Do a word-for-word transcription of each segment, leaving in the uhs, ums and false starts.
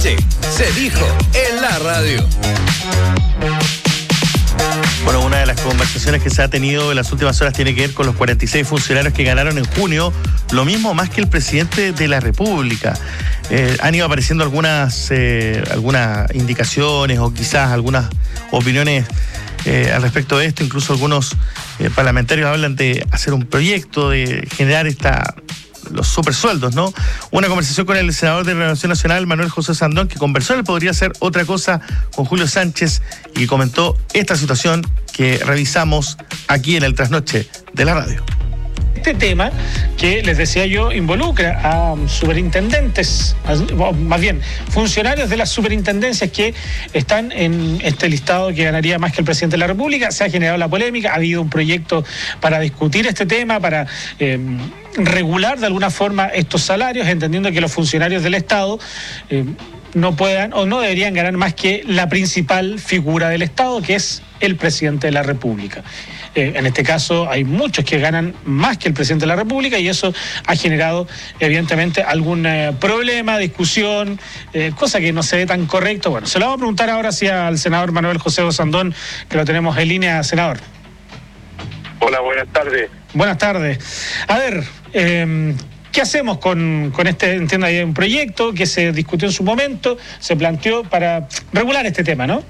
Sí, se dijo en la radio. Bueno, una de las conversaciones que se ha tenido en las últimas horas tiene que ver con los cuarenta y seis funcionarios que ganaron en junio, lo mismo más que el presidente de la República. Eh, han ido apareciendo algunas, eh, algunas indicaciones o quizás algunas opiniones eh, al respecto de esto. Incluso algunos eh, parlamentarios hablan de hacer un proyecto, de generar esta... los supersueldos, ¿no? Una conversación con el senador de Renovación Nacional, Manuel José Sandón, que conversó, él podría hacer otra cosa con Julio Sánchez y comentó esta situación que revisamos aquí en el Trasnoche de la radio. Este tema, que les decía yo, involucra a superintendentes, a, más bien, funcionarios de las superintendencias que están en este listado que ganaría más que el presidente de la República. Se ha generado la polémica, ha habido un proyecto para discutir este tema, para eh, regular de alguna forma estos salarios, entendiendo que los funcionarios del Estado eh, no puedan o no deberían ganar más que la principal figura del Estado, que es el presidente de la República. Eh, en este caso hay muchos que ganan más que el presidente de la República y eso ha generado evidentemente algún eh, problema, discusión, eh, cosa que no se ve tan correcto. Bueno, se lo vamos a preguntar ahora sí al senador Manuel José Sandón, que lo tenemos en línea. Senador. Hola, buenas tardes. Buenas tardes. A ver, eh, ¿qué hacemos con, con este, entiendo, hay un proyecto que se discutió en su momento, se planteó para regular este tema, ¿no?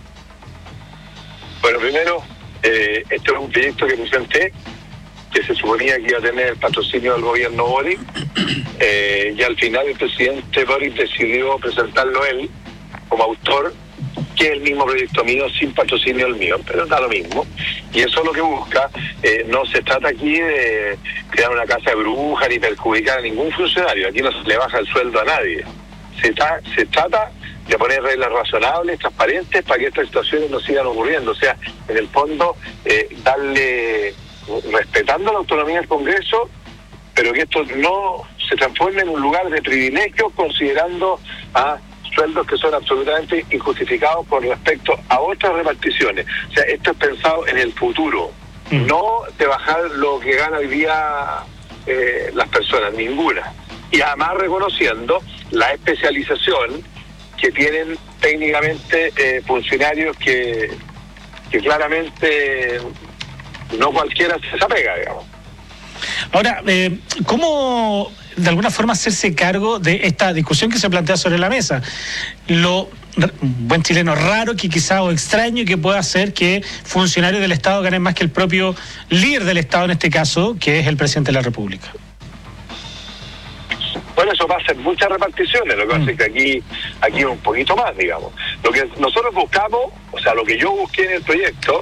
Bueno, primero, eh, este es un proyecto que presenté, que se suponía que iba a tener el patrocinio del gobierno Boric, eh, y al final el presidente Boric decidió presentarlo él como autor, que es el mismo proyecto mío, sin patrocinio del mío, pero da lo mismo. Y eso es lo que busca. Eh, no se trata aquí de crear una casa de brujas ni perjudicar a ningún funcionario. Aquí no se le baja el sueldo a nadie. Se, tra- se trata de poner reglas razonables, transparentes, para que estas situaciones no sigan ocurriendo. O sea, en el fondo, eh, darle, respetando la autonomía del Congreso, pero que esto no se transforme en un lugar de privilegio, considerando a sueldos que son absolutamente injustificados con respecto a otras reparticiones. O sea, esto es pensado en el futuro, mm. no de bajar lo que gana hoy día eh, las personas, ninguna. Y además reconociendo la especialización que tienen técnicamente eh, funcionarios que, que claramente no cualquiera se apega, digamos. Ahora, eh, ¿cómo de alguna forma hacerse cargo de esta discusión que se plantea sobre la mesa? Lo buen chileno raro que quizá o extraño que pueda hacer que funcionarios del Estado ganen más que el propio líder del Estado en este caso, que es el presidente de la República. Bueno, eso pasa en muchas reparticiones, lo que pasa mm. es que aquí, aquí un poquito más, digamos. Lo que nosotros buscamos, o sea, lo que yo busqué en el proyecto,